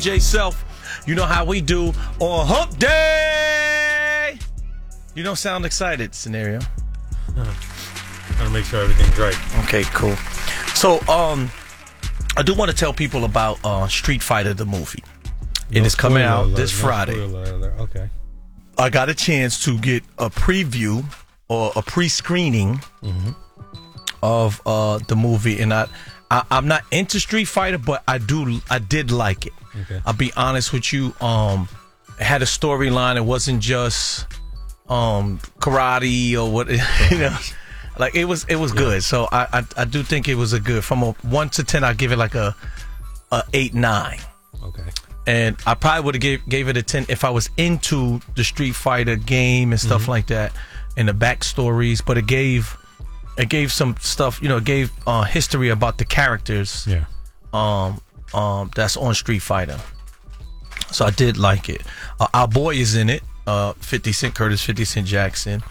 J Self, you know how we do on Hump Day. You don't sound excited, Scenario. Trying to make sure everything's right. Okay, cool. So, I do want to tell people about Street Fighter the movie. It is coming out this Friday. Okay. I got a chance to get a preview or a pre-screening of the movie, and I'm not into Street Fighter, but I did like it. Okay. I'll be honest with you. It had a storyline. It wasn't just karate or what, you know. Like it was good. So I do think it was a good. From a 1 to 10, I give it like a 8-9. Okay. And I probably would have gave it a 10 if I was into the Street Fighter game and stuff like that, and the backstories. But it gave some stuff. You know, it gave history about the characters. Yeah. That's on Street Fighter. So I did like it. Our boy is in it. 50 Cent Jackson.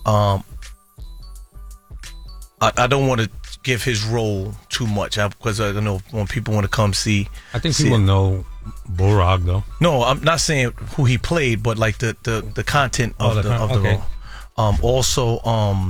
I don't want to give his role too much because I don't know when people want to come see. I think people know Bulldog though. No, I'm not saying who he played, but like the content of the role. Also,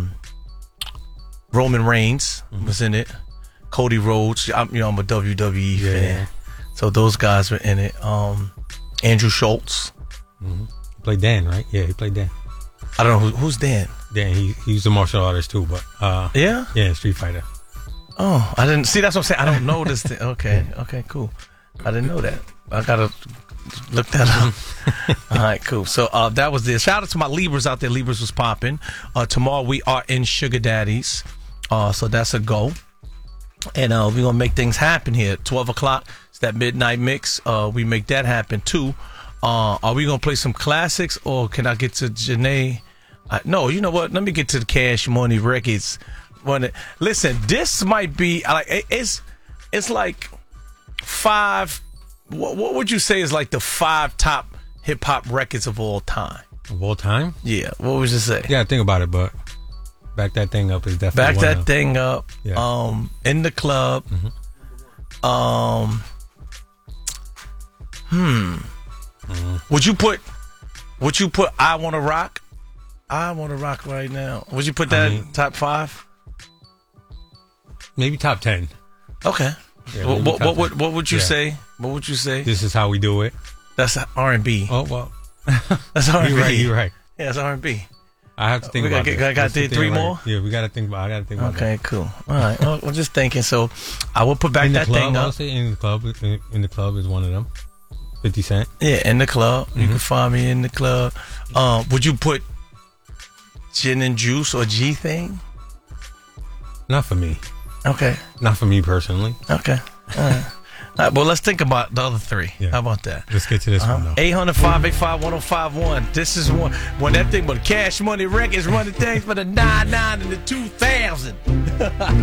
Roman Reigns was in it. Cody Rhodes. I'm a WWE fan, so those guys were in it. Andrew Schultz. He played Dan, right? Yeah, he played Dan. I don't know who's Dan. Dan, he's a martial artist too, but yeah, Street Fighter. Oh, I didn't see. That's what I'm saying. I don't know this thing. Okay, cool. I didn't know that. I gotta look that up. All right, cool. So that was this. Shout out to my Libras out there. Libras was popping. Tomorrow we are in Sugar Daddies, so that's a go. And we're gonna make things happen here. 12 o'clock. It's that midnight mix. We make that happen too. Are we gonna play some classics, or can I get to Janae? No, you know what? Let me get to the Cash Money Records. Listen, this might be like it's like 5. What would you say is like the 5 top hip hop records of all time? Of all time? Yeah. What would you say? Yeah, think about it, but Back That Thing Up is definitely Back That Thing Up. Yeah. In the Club. Would you put I Wanna Rock? I Wanna Rock right now. Would you put that in top 5? Maybe top 10. Okay. Yeah, what would you say? What would you say? This Is How We Do It. That's R&B. Oh, well. That's R&B. You're right. Yeah, that's R&B. I have to think about it. I got to do 3 more? Yeah, we got to think about it. Okay, cool. All right. Well, I'm just thinking. So I will put Back That Thing Up. I'll say In the Club is one of them. 50 Cent. Yeah, In the Club. You can find me in the club. Would you put Gin and Juice or G Thing? Not for me. Okay. Not for me personally. Okay. All right. Well, let's think about the other 3. Yeah. How about that? Let's get to this one, though. 800-585-1051. This is one when that thing, but Cash Money Records running things for the 99 and the 2000.